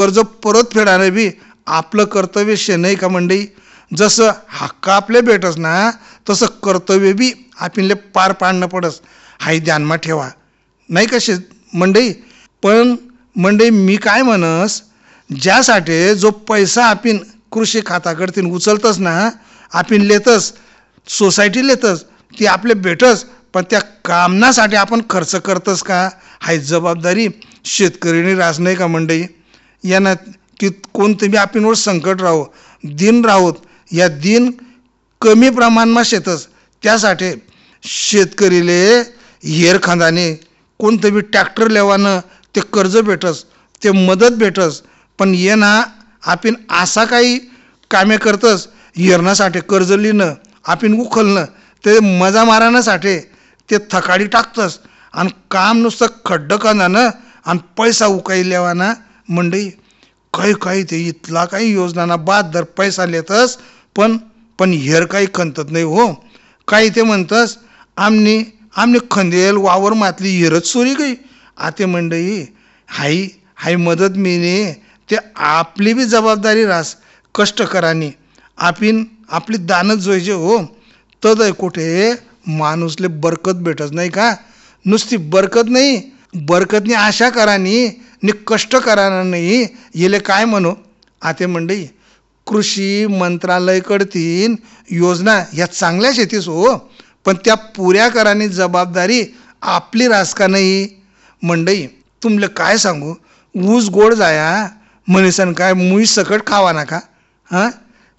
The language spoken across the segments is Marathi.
कर्ज परत फेडाने बी आपलं कर्तव्य शे नाही का मंडई. जसं हक्क आपले भेटस ना तसं कर्तव्य बी आपले पार पाडणं पडस. हाही ध्यानमा ठेवा नाही कसे मंडई. पण मंडई मी काय म्हणस, ज्यासाठी जो पैसा आपण कृषी खात्याकडतीन उचलतस ना, आपण लेतस सोसायटी लेतस ती आपले भेटस, पण त्या कामनासाठी आपण खर्च करतस का, हाही जबाबदारी शेतकरीने रास नाही का मंडई. यानं की कोणतं बी आपणवर संकट राहो दिन राहोत, या दिन कमी प्रमाणमा शेतस त्यासाठी शेतकरीले हेरखांदाने कोणतं बी ट्रॅक्टर लेवानं ते कर्ज भेटस, ते मदत भेटस. पण ये ना आपण असा काही कामे करतस हेरण्यासाठी कर्ज लिहिणं आपण उखलणं ते मजा मारण्यासाठी ते थकाडी टाकतस आणि काम नुसतं खड्डं खांदानं आणि पैसा उकाई लेवाना मंडई. काही काही ते इथला काही योजनांना बाद दर पैसा लेतस पण हेर काही खंतत नाही हो. काही ते म्हणतस आमनी खंदेल वावर मातली हिरच चोरी गई. आते मंडई हाई मदत मिळणे ते आपली बी जबाबदारी रास. कष्टकरांनी आपण आपली दानच जोयचे हो. तदय कुठे माणूसले बरकत भेटत नाही का. नुसती बरकत नाही, बरकतनी आशा करानी नि कष्ट करा नाही येले काय म्हणू. आते मंडई कृषी मंत्रालयाकडतीन योजना ह्या चांगल्या शेतीस हो, पण त्या पुऱ्या करानी जबाबदारी आपली रास का नाही मंडई. तुमले काय सांगू, ऊस गोड जाया मनीसन काय मुई सकट खावा ना का. हां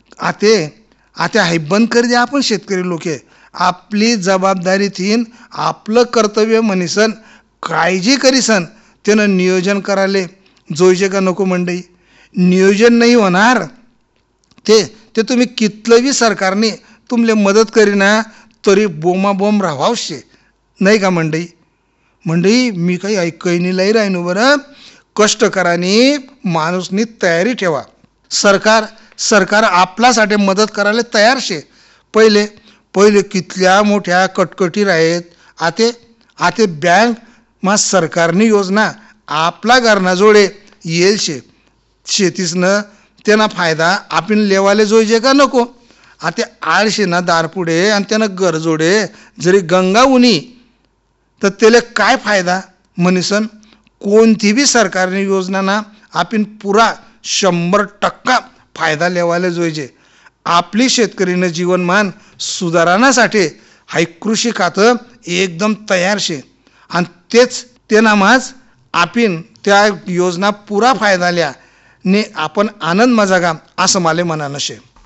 आते हाय बंद कर द्या. आपण शेतकरी लोके आपली जबाबदारी तीन आपलं कर्तव्य मनीसन काळजी करीसन त्यानं नियोजन कराले जोयचे का नको मंडई. नियोजन नाही होणार ते तुम्ही कितलंही सरकारने तुमले मदत करीना तरी बोमाबोम राहावशे नाही का मंडई. मी काही ऐकही नाही लाई राहिनो बरं. कष्टकरांनी माणूसनी तयारी ठेवा. सरकार आपल्यासाठी मदत करायला तयार शे. पहिले कितल्या मोठ्या कटकटी राहत. आते बँक मा सरकारनी योजना आपला घरनाजोडे येईल शे. शेतीसनं त्यांना फायदा आपण लेवाले जोयजे का नको. आता आळशे ना दारपुढे आणि त्यानं गरजोडे जरी गंगा उनी तर त्याला काय फायदा मनीसन. कोणती बी सरकारने योजना ना आपण पुरा 100% फायदा लेवाले जोयजे. आपली शेतकरीनं जीवनमान सुधारण्यासाठी हाई कृषी खातं एकदम तयार शे आणि तेच ते नामाज आपण त्या योजना पुरा फायदा ल्या ने आपण आनंद मजागा असं माले मनानं शे.